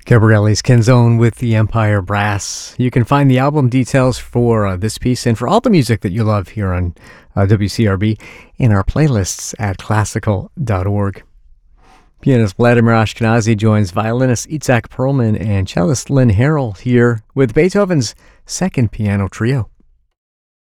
Gabrielle's Kenzone with the Empire Brass. You can find the album details for this piece and for all the music that you love here on WCRB in our playlists at classical.org. Pianist Vladimir Ashkenazy joins violinist Itzhak Perlman and cellist Lynn Harrell here with Beethoven's Second Piano Trio.